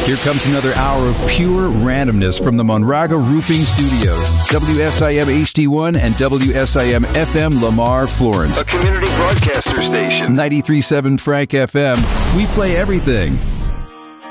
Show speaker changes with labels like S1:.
S1: Here comes another hour of pure randomness from the Monraga Roofing Studios. WSIM HD1 and WSIM FM Lamar, Florence.
S2: A community broadcaster station.
S1: 93.7 Frank FM. We play everything.